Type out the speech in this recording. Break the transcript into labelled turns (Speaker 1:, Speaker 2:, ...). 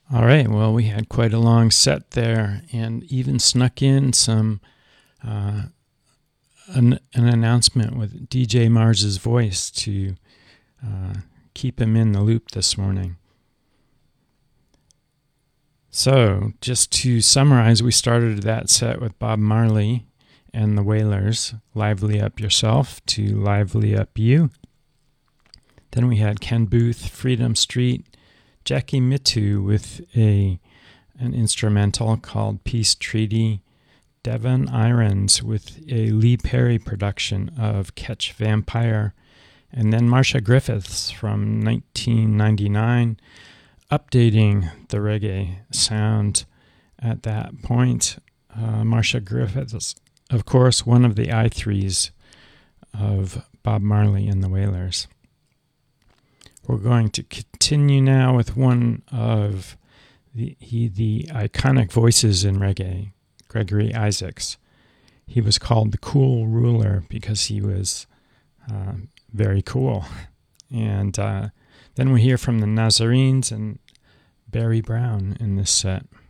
Speaker 1: All right, well, we had quite a long set there and even snuck in some an announcement with DJ Mars's voice to keep him in the loop this morning. So, just to summarize, we started that set with Bob Marley and the Wailers, Lively Up Yourself to Lively Up You. Then we had Ken Booth, Freedom Street, Jackie Mittoo with an instrumental called Peace Treaty, Devon Irons with a Lee Perry production of Catch Vampire, and then Marcia Griffiths from 1999, updating the reggae sound at that point. Marcia Griffiths, of course, one of the I3s of Bob Marley and the Wailers. We're going to continue now with one of the iconic voices in reggae, Gregory Isaacs. He was called the Cool Ruler because he was very cool. And then we hear from the Nazarenes and Barry Brown in this set.